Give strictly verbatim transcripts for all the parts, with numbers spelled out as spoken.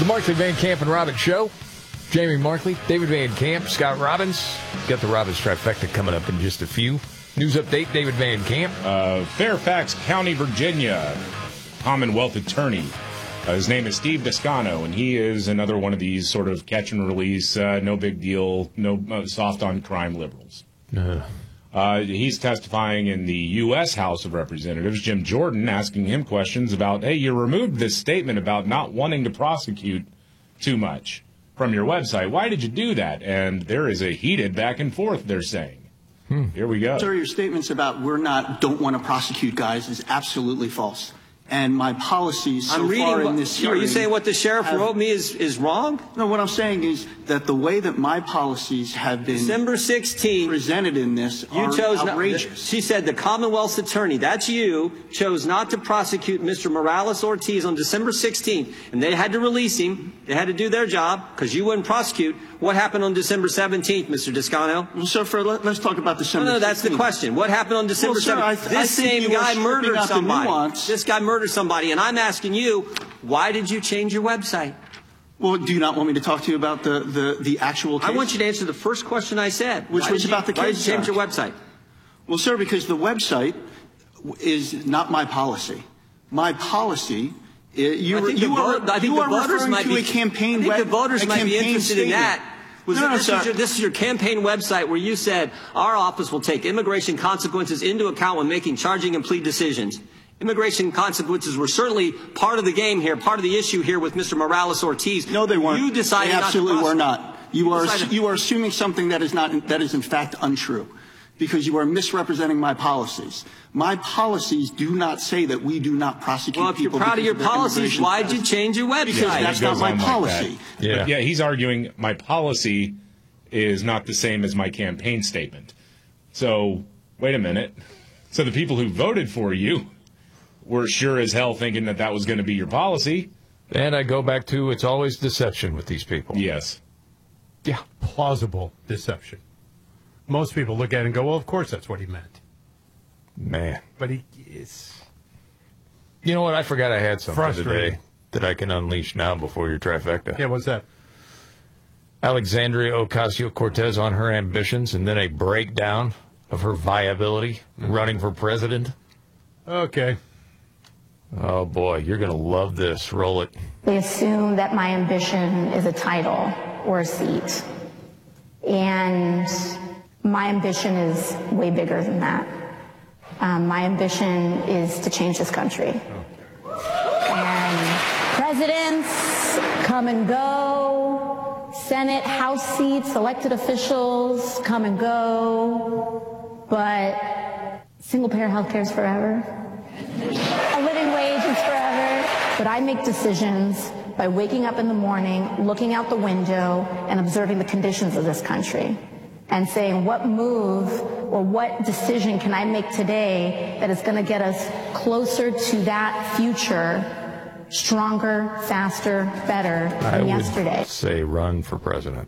The Markley, Van Camp, and Robbins Show. Jamie Markley, David Van Camp, Scott Robbins. Got the Robbins trifecta coming up in just a few. News update, David Van Camp. Uh, Fairfax County, Virginia, Commonwealth attorney. Uh, his name is Steve Descano, and he is another one of these sort of catch and release, uh, no big deal, no uh, soft on crime liberals. Uh. Uh, he's testifying in the U S House of Representatives. Jim Jordan asking him questions about, hey, you removed this statement about not wanting to prosecute too much from your website. Why did you do that? And there is a heated back and forth, they're saying. Hmm. Here we go. Sir, your statements about we're not, don't want to prosecute guys is absolutely false. And my policies so I'm reading far what, in this Are you saying what the sheriff have, wrote me is, is wrong? No, what I'm saying is that the way that my policies have been December sixteenth presented in this you are chose outrageous. Not, she said the Commonwealth's attorney, that's you, chose not to prosecute Mister Morales Ortiz on December sixteenth, and they had to release him. They had to do their job because you wouldn't prosecute. What happened on December seventeenth, Mister Descano? Well, so for, let, let's talk about December No, no, that's sixteenth. the question. What happened on December well, sir, seventeenth? I th- This I think same you guy are murdered out the somebody. nuance. This guy murdered somebody, and I'm asking you, why did you change your website? Well, do you not want me to talk to you about the, the, the actual case? I want you to answer the first question I said. Which why was you, about the case. Why did you change your website? Well, sir, because the website is not my policy. My policy, you, I think you the, are, I think you the are voters might to be, a campaign I think web, the voters might be interested statement. in that. Was no, it, no, this, sir. is your, this is your campaign website where you said our office will take immigration consequences into account when making charging and plea decisions. Immigration consequences were certainly part of the game here, part of the issue here with Mister Morales Ortiz. No, they weren't. You decided they absolutely not to were not. You, you are decided... you are assuming something that is not that is in fact untrue, because you are misrepresenting my policies. My policies do not say that we do not prosecute people. Well, if you're people proud of your of their policies, why did you change your website? Because that's not my policy. Like yeah. But yeah, he's arguing my policy is not the same as my campaign statement. So wait a minute. So the people who voted for you were sure as hell thinking that that was going to be your policy. And I go back to it's always deception with these people. Yes. Yeah, plausible deception. Most people look at it and go, well, of course that's what he meant. Man. But he is. You know what? I forgot I had something Frustrating. today that I can unleash now before your trifecta. Yeah, what's that? Alexandria Ocasio-Cortez on her ambitions and then a breakdown of her viability running for president. Okay. Oh, boy, you're going to love this. Roll it. They assume that my ambition is a title or a seat. And my ambition is way bigger than that. Um, my ambition is to change this country. And presidents come and go. Senate, House seats, elected officials come and go. But single-payer health care is forever. A living wage is forever. But I make decisions by waking up in the morning, looking out the window, and observing the conditions of this country, and saying what move or what decision can I make today that is going to get us closer to that future, stronger, faster, better than I yesterday. Would say run for president.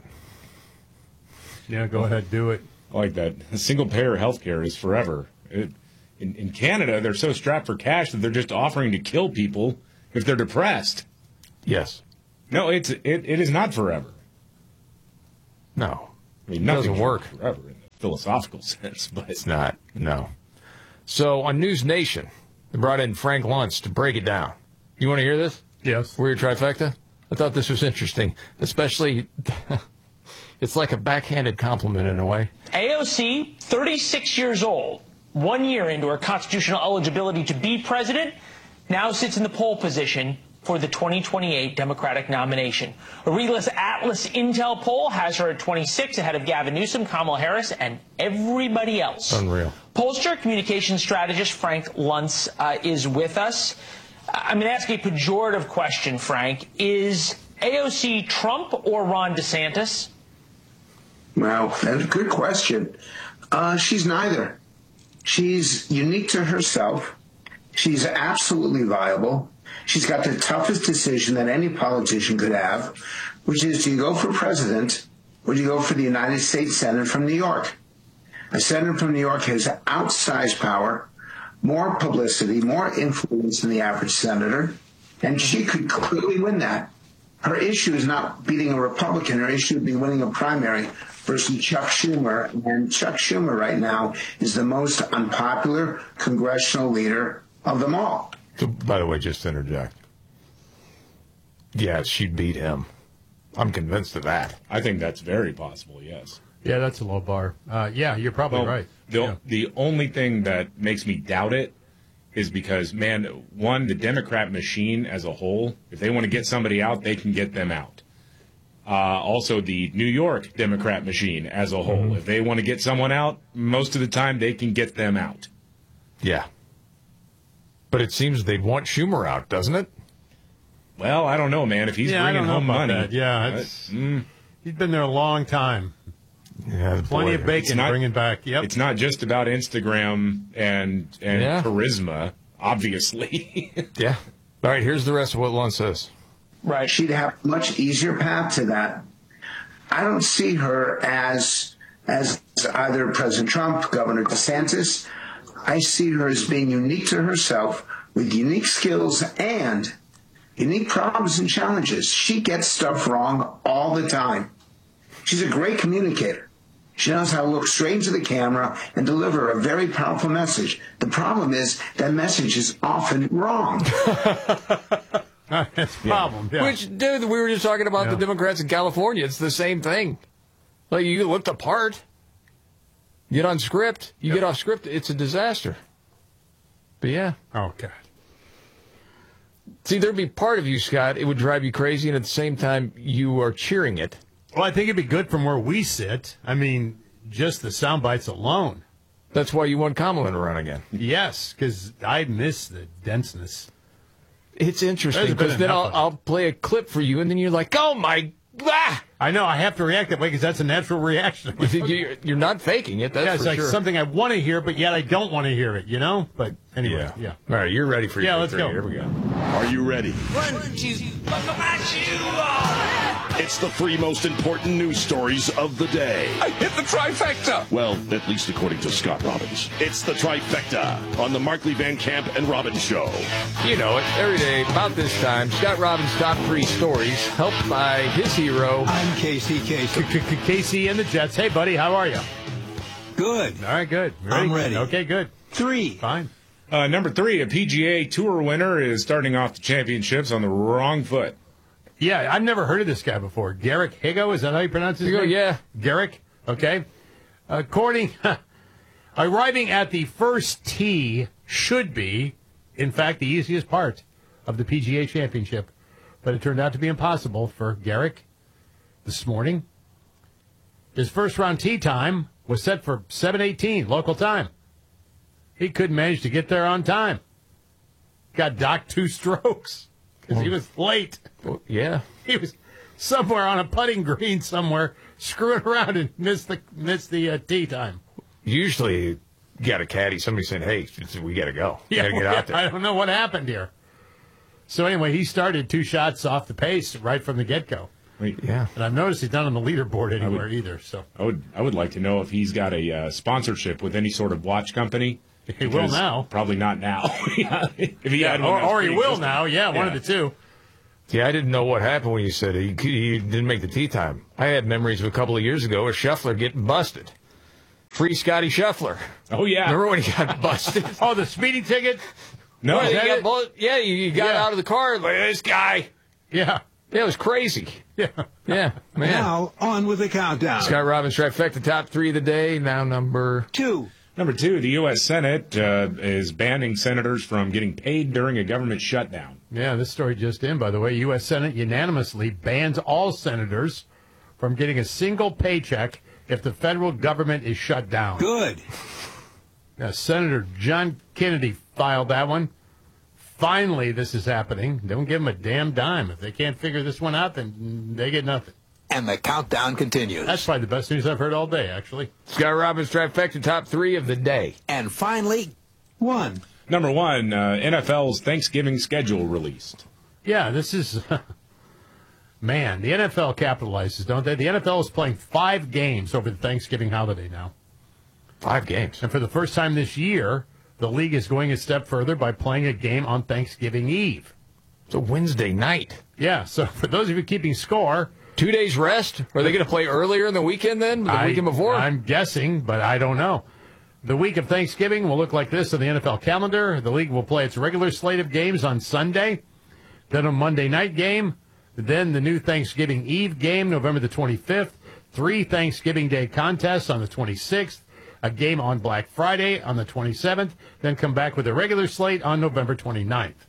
Yeah, go ahead, do it. I like that. Single-payer health care is forever. It, in, in Canada, they're so strapped for cash that they're just offering to kill people if they're depressed. Yes. No, it's it, it is not forever. No. I mean, it nothing doesn't work forever in the philosophical sense, but it's not. No. So on News Nation, they brought in Frank Luntz to break it down. You want to hear this? Yes. We're your trifecta? I thought this was interesting, especially it's like a backhanded compliment in a way. A O C, thirty-six years old, one year into her constitutional eligibility to be president, now sits in the pole position for the twenty twenty-eight Democratic nomination. A Relis Atlas Intel poll has her at twenty-six, ahead of Gavin Newsom, Kamala Harris, and everybody else. Unreal. Pollster, communications strategist Frank Luntz uh, is with us. I'm going to ask a pejorative question, Frank. Is A O C Trump or Ron DeSantis? Well, that's a good question. Uh, she's neither. She's unique to herself. She's absolutely viable. She's got the toughest decision that any politician could have, which is, do you go for president or do you go for the United States Senate from New York? A senator from New York has outsized power, more publicity, more influence than the average senator, and she could clearly win that. Her issue is not beating a Republican. Her issue is winning a primary versus Chuck Schumer. And Chuck Schumer right now is the most unpopular congressional leader of them all. So, by the way, just to interject. Yeah, she'd beat him. I'm convinced of that. I think that's very possible, yes. Yeah, that's a low bar. Uh, yeah, you're probably Well, right. The, Yeah. the only thing that makes me doubt it is because, man, one, the Democrat machine as a whole, if they want to get somebody out, they can get them out. Uh, also, the New York Democrat machine as a whole, Mm-hmm. if they want to get someone out, most of the time they can get them out. Yeah. But it seems they'd want Schumer out, doesn't it? Well, I don't know, man. If he's yeah, I bringing don't know home about money, that. Yeah, uh, it's, mm, he's been there a long time. Yeah, Plenty boy. of bacon not- bringing back. Yep. it's not just about Instagram and and Yeah. charisma, obviously. Yeah. All right, here's the rest of what Lund says. Right. She'd have a much easier path to that. I don't see her as as either President Trump, Governor DeSantis. I see her as being unique to herself with unique skills and unique problems and challenges. She gets stuff wrong all the time. She's a great communicator. She knows how to look straight into the camera and deliver a very powerful message. The problem is that message is often wrong. That's the problem. Yeah. Which, dude, we were just talking about Yeah. the Democrats in California. It's the same thing. Like, you look the part, get on script, you Yep. get off script, it's a disaster. But yeah. Oh, God. See, there'd be part of you, Scott, it would drive you crazy, and at the same time, you are cheering it. Well, I think it'd be good from where we sit. I mean, just the sound bites alone. That's why you want Kamala to run again. Yes, because I miss the denseness. It's interesting, There's been because then enough I'll, of it. I'll play a clip for you, and then you're like, oh, my, ah! I know, I have to react that way because that's a natural reaction. You're you're not faking it, that's yeah, it's for like sure. something I want to hear, but yet I don't want to hear it, you know? But anyway, yeah. All right, you're ready for your Yeah, big let's three. go. Here we go. Are you ready? One, two, welcome at you! It's the three most important news stories of the day. I hit the trifecta! Well, at least according to Scott Robbins. It's the trifecta on the Markley Van Camp and Robbins Show. You know it. Every day, about this time, Scott Robbins' top three stories, helped by his hero. I'm Casey Casey. Casey and the Jets. Hey, buddy, how are you? Good. All right, good. I'm ready. Okay, good. Three. Fine. Uh, number three, a P G A Tour winner is starting off the championships on the wrong foot. Yeah, I've never heard of this guy before. Garrick Higo, is that how you pronounce his Higo, name? yeah. Garrick, okay. According, arriving at the first tee should be, in fact, the easiest part of the P G A Championship, but it turned out to be impossible for Garrick this morning. His first round tee time was set for seven eighteen local time. He couldn't manage to get there on time. Got docked two strokes because he was late. Well, yeah. He was somewhere on a putting green somewhere, screwing around and missed the missed the uh, tee time. Usually, you got a caddy, somebody saying, hey, we got to go. We got to get well, out there. I don't know what happened here. So anyway, he started two shots off the pace right from the get-go. Yeah. And I've noticed he's not on the leaderboard anywhere would- either. So I would I would like to know if he's got a uh, sponsorship with any sort of watch company. He will because now. Probably not now. If he yeah, had one, or, that was or he will pre-existing. now. Yeah, one of the two. Yeah, I didn't know what happened when you said he, he didn't make the tee time. I had memories of a couple of years ago of Scheffler getting busted. Free Scotty Scheffler. Oh, yeah. Remember when he got busted? Oh, the speeding ticket. No, Well, is you that got it? bu- yeah, you, you got Yeah. out of the car like this guy. Yeah, Yeah, it was crazy. yeah. Yeah, man. Now, on with the countdown. Scott Robbins trifecta top three of the day. Now number Two. Number two, the U S Senate uh, is banning senators from getting paid during a government shutdown. Yeah, this story just in, by the way. U S Senate unanimously bans all senators from getting a single paycheck if the federal government is shut down. Good. Now, Senator John Kennedy filed that one. Finally, this is happening. Don't give them a damn dime. If they can't figure this one out, then they get nothing. And the countdown continues. That's probably the best news I've heard all day, actually. Scott Robbins trifecta top three of the day. And finally, one. Number one, uh, N F L's Thanksgiving schedule released. Yeah, this is... Man, the N F L capitalizes, don't they? The N F L is playing five games over the Thanksgiving holiday now. Five games. And for the first time this year, the league is going a step further by playing a game on Thanksgiving Eve. It's a Wednesday night. Yeah, so for those of you keeping score, two days rest. Are they going to play earlier in the weekend then? The I, weekend before? I'm guessing, but I don't know. The week of Thanksgiving will look like this on the N F L calendar. The league will play its regular slate of games on Sunday, then a Monday night game, then the new Thanksgiving Eve game, November the twenty-fifth, three Thanksgiving Day contests on the twenty-sixth, a game on Black Friday on the twenty-seventh, then come back with a regular slate on November twenty-ninth.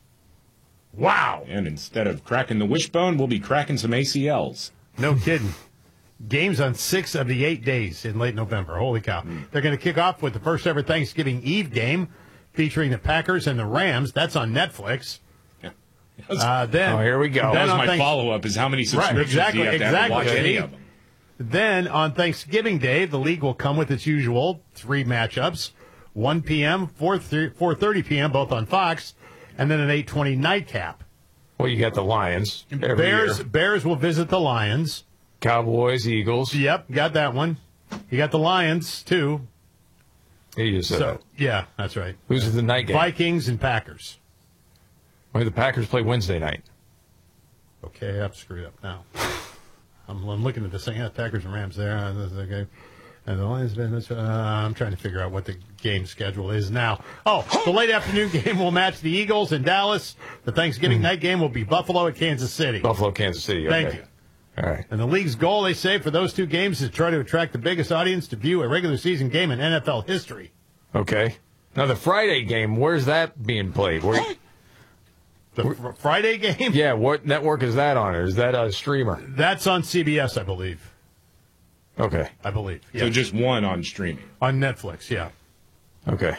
Wow. And instead of cracking the wishbone, we'll be cracking some A C Ls. No kidding. Games on six of the eight days in late November. Holy cow. Mm. They're going to kick off with the first ever Thanksgiving Eve game featuring the Packers and the Rams. That's on Netflix. Yeah. Uh, then, oh, here we go. That was my thanks- follow-up is how many subscriptions right, exactly, do you have to, exactly. have to watch Okay. any of them? Then on Thanksgiving Day, the league will come with its usual three matchups, one p.m., four thirty p.m., both on Fox, and then an eight twenty nightcap. Well, you got the Lions every Bears, year. Bears will visit the Lions. Cowboys, Eagles. Yep, got that one. You got the Lions, too. You just said So, that. yeah, that's right. Who's the night game? Vikings and Packers. Well, the Packers play Wednesday night. Okay, I've screwed up now. I'm, I'm looking at this thing. Yeah, Packers and Rams there. Uh, this is okay. And the Lions, uh, I'm trying to figure out what the game schedule is now. Oh, the late afternoon game will match the Eagles in Dallas. The Thanksgiving night game will be Buffalo at Kansas City. Buffalo, Kansas City. Okay. Thank you. All right. And the league's goal, they say, for those two games is to try to attract the biggest audience to view a regular season game in N F L history. Okay. Now, the Friday game, where's that being played? Where, The fr- Friday game? yeah, what network is that on? Or is that a streamer? That's on C B S, I believe. Okay. I believe. Yeah. So just one on streaming. On Netflix, yeah. Okay.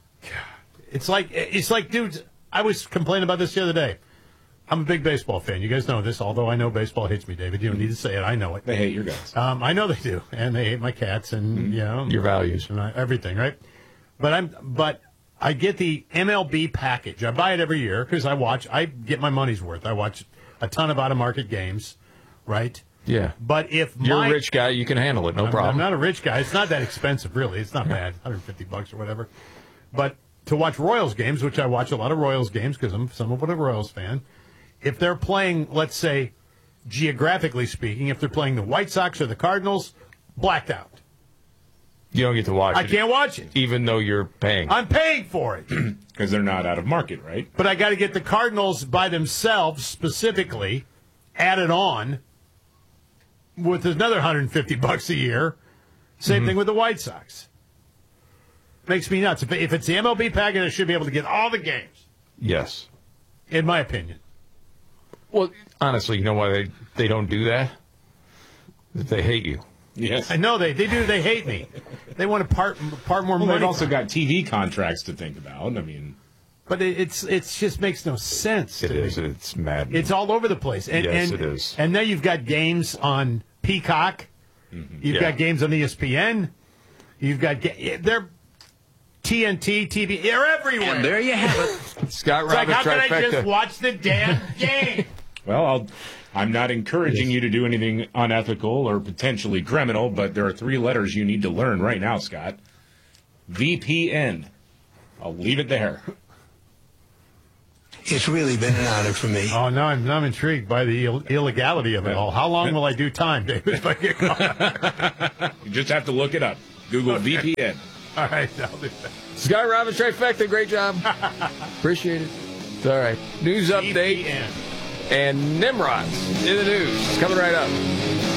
It's like, it's like, dudes, I was complaining about this the other day. I'm a big baseball fan. You guys know this, although I know baseball hates me, David. You don't need to say it. I know it. They hate your guys. Um, I know they do, and they hate my cats and mm-hmm. you know your values and I, everything, right? But I'm, but I get the M L B package. I buy it every year because I watch. I get my money's worth. I watch a ton of out of market games, right? Yeah. But if you're my, a rich guy, you can handle it, no I'm, problem. I'm not a rich guy. It's not that expensive, really. It's not bad, one hundred fifty bucks or whatever. But to watch Royals games, which I watch a lot of Royals games because I'm somewhat of a Royals fan. If they're playing, let's say, geographically speaking, if they're playing the White Sox or the Cardinals, blacked out. You don't get to watch I it. I can't watch it. Even though you're paying. I'm paying for it. Because they're not out of market, right? But I got to get the Cardinals by themselves, specifically, added on with another one hundred fifty bucks a year. Same mm-hmm. thing with the White Sox. Makes me nuts. If, if it's the M L B package, I should be able to get all the games. Yes. In my opinion. Well, honestly, you know why they, they don't do that? They hate you. Yes. I know they, they do. They hate me. They want to part part more well, money. They've also got T V contracts to think about. I mean, but it, it's it's just makes no sense. It to is. me. It's mad. It's all over the place. And, yes, and, it is. And then you've got games on Peacock. Mm-hmm. You've yeah. got games on E S P N. You've got they're T N T, T V. They're everywhere. And there you have it. Scott Robbins. Like, how trifecta. can I just watch the damn game? Well, I'll, I'm not encouraging yes. you to do anything unethical or potentially criminal, but there are three letters you need to learn right now, Scott. V P N. I'll leave it there. It's really been an honor for me. Oh, no, I'm, I'm intrigued by the Ill- illegality of it all. How long will I do time, David, if I get caught? You just have to look it up. Google okay. V P N. All right, I'll do that. Scott Robbins, trifecta, great job. Appreciate it. All right. News update. V P N. And Nimrod's in the news. Coming right up.